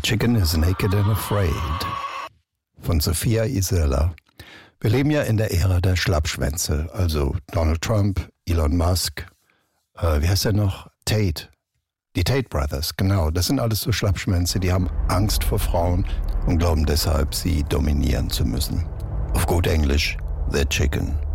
Chicken is Naked and Afraid von Sophia Isela. Wir leben ja in der Ära der Schlappschwänze, also Donald Trump, Elon Musk, wie heißt er noch? Tate. Die Tate Brothers, genau. Das sind alles so Schlappschwänze, die haben Angst vor Frauen und glauben deshalb, sie dominieren zu müssen. Auf gut Englisch, they're chicken.